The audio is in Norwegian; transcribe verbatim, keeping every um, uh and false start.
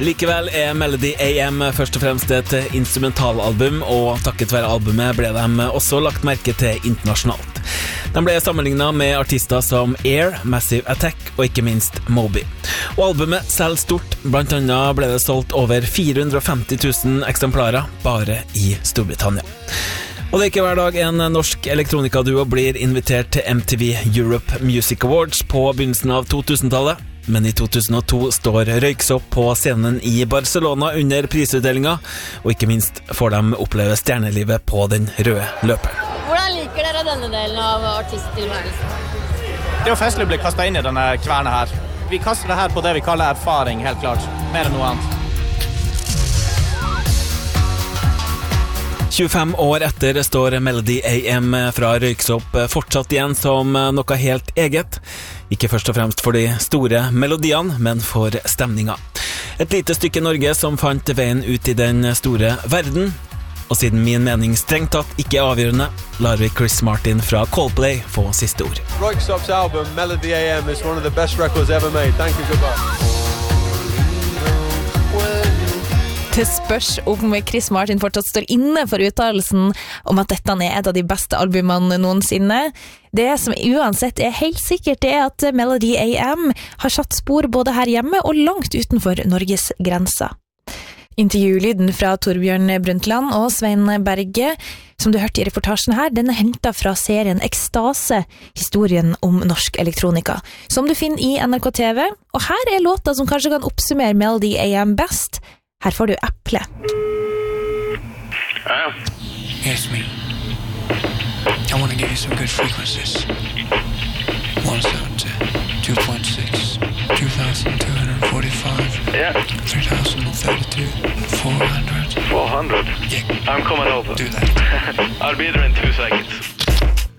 Likevel er Melody A M først og fremst et instrumentalalbum, og takket være albumet ble de også lagt merke til internasjonalt. De ble sammenlignet med artister som Air, Massive Attack og ikke minst Moby. Og albumet selger stort, blant annet ble det solgt over fire hundre og femti tusen eksemplarer bare i Storbritannia. Og det er ikke hver dag en norsk elektronikaduo blir invitert til M T V Europe Music Awards på begynnelsen av totusentallet. Men i to tusen og to står Røyksopp på scenen i Barcelona under prisutdelingen, og ikke minst får de oppleve stjernelivet på den røde løperen. Hvordan liker dere denne delen av artisttilværelsen? Det er jo festlig å bli kastet inn i denne kvernet her. Vi kaster det her på det vi kaller erfaring, helt klart. Mer enn noe annet. tjuefem år etter står Melody A M fra Røyksopp fortsatt igjen som noe helt eget. Ikke først og fremst for de store melodiene, men for stemninga. Et lite stykke Norge som fant veien ut i den store verden. Og siden min mening strengt tatt ikke er avgjørende, lar vi Chris Martin fra Coldplay få siste ord. Røyksopp's album Melody A M is one of the best records ever made. Thank you, goodbye. Det spørs om Chris Martin fortsatt står inne for uttalelsen om at dette er et av de beste albumene noensinne. Det som uansett er helt sikkert er at Melody A M har satt spor både her hjemme og langt utenfor Norges grenser. Intervjulyden fra Torbjørn Brundtland og Svein Berge, som du hørte i reportasjen her, den er hentet fra serien Ekstase, historien om norsk elektronika, som du finner i N R K T V, og her er låta som kanskje kan oppsummere Melody A M best. Her får du Apple. Uh. Yes, me. I want to give you some good frequencies. one seventy, two point six, two thousand two hundred forty-five, yeah. three thousand thirty-two, four hundred. four hundred? Yeah. I'm coming over. Do that. I'll be there in two seconds.